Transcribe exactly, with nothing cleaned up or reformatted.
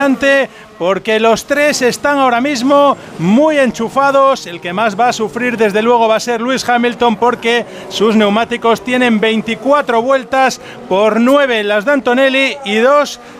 porque los tres están ahora mismo muy enchufados. El que más va a sufrir desde luego va a ser Lewis Hamilton, porque sus neumáticos tienen veinticuatro vueltas por nueve las de Antonelli y dos